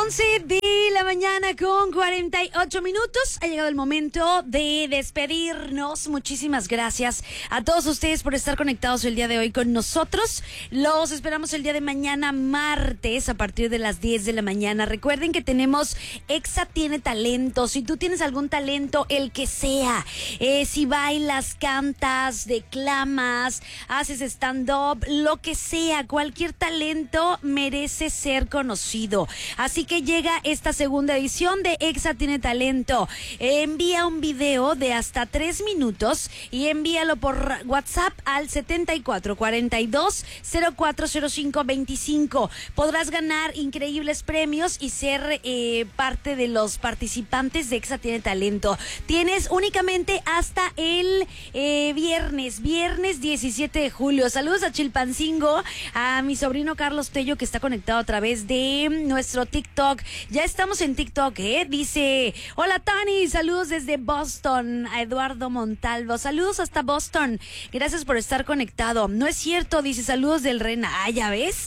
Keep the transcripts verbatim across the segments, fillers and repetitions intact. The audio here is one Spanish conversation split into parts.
once de la mañana con cuarenta y ocho minutos. Ha llegado el momento de despedirnos. Muchísimas gracias a todos ustedes por estar conectados el día de hoy con nosotros. Los esperamos el día de mañana, martes, a partir de las diez de la mañana. Recuerden que tenemos Exa Tiene Talento. Si tú tienes algún talento, el que sea, eh, si bailas, cantas, declamas, haces stand-up, lo que sea, cualquier talento merece ser conocido. Así que llega esta segunda edición de Exa Tiene Talento. Eh, envía un video de hasta tres minutos y envíalo por WhatsApp al setenta y cuatro cuarenta y dos cero cuatro cero cinco veinticinco. Podrás ganar increíbles premios y ser eh, parte de los participantes de Exa Tiene Talento. Tienes únicamente hasta el eh, viernes, viernes diecisiete de julio. Saludos a Chilpancingo, a mi sobrino Carlos Tello, que está conectado a través de nuestro TikTok. Ya estamos en TikTok, ¿eh? Dice, hola Tani, saludos desde Boston. A Eduardo Montalvo, saludos hasta Boston. Gracias por estar conectado. No es cierto, dice, saludos del Rena. Ah, ¿ya ves?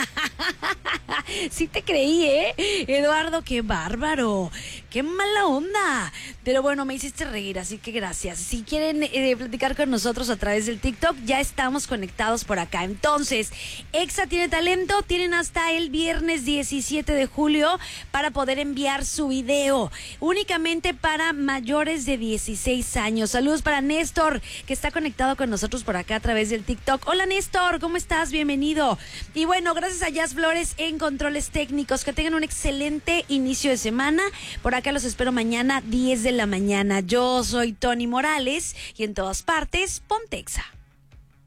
Sí te creí, ¿eh? Eduardo, qué bárbaro. Qué mala onda. Pero bueno, me hiciste reír, así que gracias. Si quieren eh, platicar con nosotros a través del TikTok, ya estamos conectados por acá. Entonces, Exa Tiene Talento, tienen hasta el viernes diecisiete de julio para poder enviar su video. Únicamente para mayores de dieciséis años. Saludos para Néstor, que está conectado con nosotros por acá a través del TikTok. Hola Néstor, ¿cómo estás? Bienvenido. Y bueno, gracias a Jazz Flores en controles técnicos. Que tengan un excelente inicio de semana. Por acá los espero mañana diez de la mañana. Yo soy Tony Morales y en todas partes, ponte Exa.